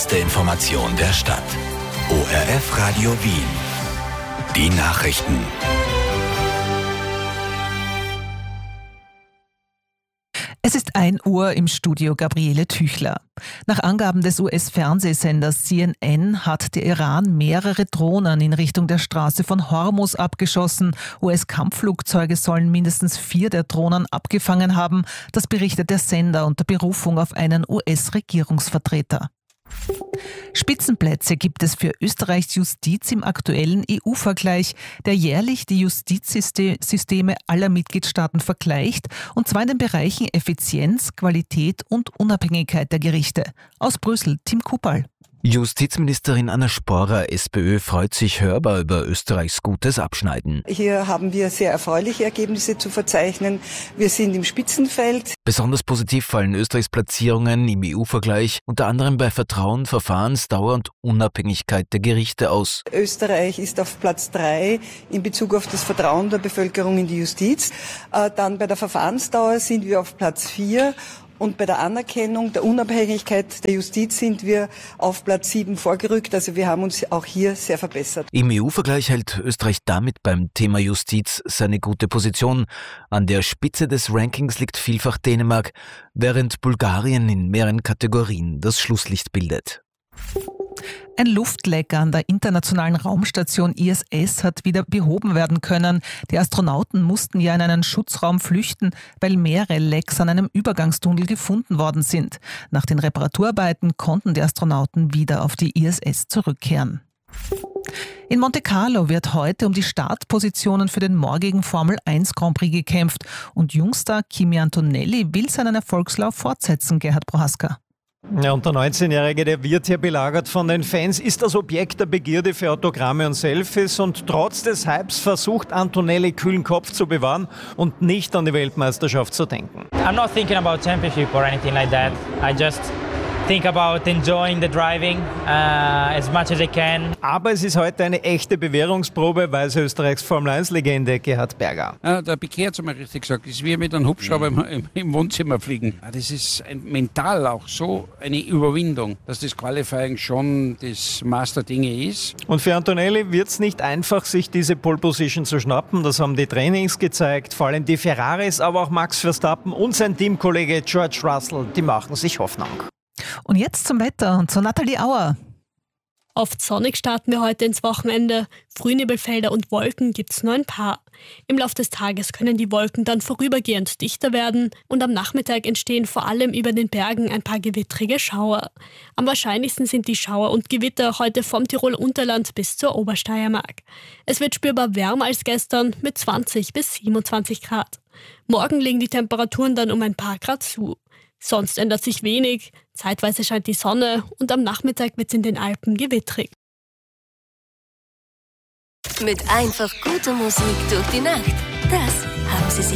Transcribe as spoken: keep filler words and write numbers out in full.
schnellste Information der Stadt. O R F Radio Wien. Die Nachrichten. Es ist ein Uhr im Studio Gabriele Tüchler. Nach Angaben des U S-Fernsehsenders C N N hat der Iran mehrere Drohnen in Richtung der Straße von Hormuz abgeschossen. U S-Kampfflugzeuge sollen mindestens vier der Drohnen abgefangen haben. Das berichtet der Sender unter Berufung auf einen U S-Regierungsvertreter. Spitzenplätze gibt es für Österreichs Justiz im aktuellen E U-Vergleich, der jährlich die Justizsysteme aller Mitgliedstaaten vergleicht, und zwar in den Bereichen Effizienz, Qualität und Unabhängigkeit der Gerichte. Aus Brüssel, Tim Kupal. Justizministerin Anna Sporer, SPÖ, freut sich hörbar über Österreichs gutes Abschneiden. Hier haben wir sehr erfreuliche Ergebnisse zu verzeichnen. Wir sind im Spitzenfeld. Besonders positiv fallen Österreichs Platzierungen im E U-Vergleich unter anderem bei Vertrauen, Verfahrensdauer und Unabhängigkeit der Gerichte aus. Österreich ist auf Platz drei in Bezug auf das Vertrauen der Bevölkerung in die Justiz. Dann bei der Verfahrensdauer sind wir auf Platz vier. Und bei der Anerkennung der Unabhängigkeit der Justiz sind wir auf Platz sieben vorgerückt. Also wir haben uns auch hier sehr verbessert. Im E U-Vergleich hält Österreich damit beim Thema Justiz seine gute Position. An der Spitze des Rankings liegt vielfach Dänemark, während Bulgarien in mehreren Kategorien das Schlusslicht bildet. Ein Luftleck an der internationalen Raumstation I S S hat wieder behoben werden können. Die Astronauten mussten ja in einen Schutzraum flüchten, weil mehrere Lecks an einem Übergangstunnel gefunden worden sind. Nach den Reparaturarbeiten konnten die Astronauten wieder auf die I S S zurückkehren. In Monte Carlo wird heute um die Startpositionen für den morgigen Formel eins Grand Prix gekämpft. Und Jungstar Kimi Antonelli will seinen Erfolgslauf fortsetzen, Gerhard Prohaska. Ja, und der neunzehnjährige, der wird hier belagert von den Fans, ist das Objekt der Begierde für Autogramme und Selfies, und trotz des Hypes versucht Antonelli kühlen Kopf zu bewahren und nicht an die Weltmeisterschaft zu denken. I'm not thinking about championship or anything like that. I just think about enjoying the driving uh, as much as I can. Aber es ist heute eine echte Bewährungsprobe, weiß Österreichs Formel eins Legende Gerhard Berger. Ja, der Piquet hat es mal richtig gesagt, das ist wie mit einem Hubschrauber im, im Wohnzimmer fliegen. Das ist ein, mental auch so eine Überwindung, dass das Qualifying schon das Master-Dinge ist. Und für Antonelli wird es nicht einfach, sich diese Pole Position zu schnappen. Das haben die Trainings gezeigt, vor allem die Ferraris, aber auch Max Verstappen und sein Teamkollege George Russell, die machen sich Hoffnung. Und jetzt zum Wetter und zu Nathalie Auer. Oft sonnig starten wir heute ins Wochenende. Frühnebelfelder und Wolken gibt's nur ein paar. Im Laufe des Tages können die Wolken dann vorübergehend dichter werden und am Nachmittag entstehen vor allem über den Bergen ein paar gewittrige Schauer. Am wahrscheinlichsten sind die Schauer und Gewitter heute vom Tiroler Unterland bis zur Obersteiermark. Es wird spürbar wärmer als gestern mit zwanzig bis siebenundzwanzig Grad. Morgen legen die Temperaturen dann um ein paar Grad zu. Sonst ändert sich wenig, zeitweise scheint die Sonne und am Nachmittag wird es in den Alpen gewittrig. Mit einfach guter Musik durch die Nacht. Das haben Sie sich